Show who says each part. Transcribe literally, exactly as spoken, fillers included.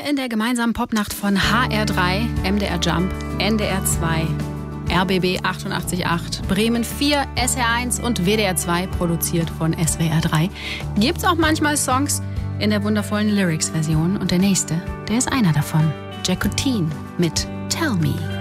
Speaker 1: in der gemeinsamen Popnacht von H R drei, M D R Jump, N D R zwei, R B B achtundachtzig Komma acht, Bremen vier, S R eins und W D R zwei, produziert von S W R drei. Gibt's auch manchmal Songs in der wundervollen Lyrics-Version. Und der nächste, der ist einer davon. Jacqueline mit Tell Me.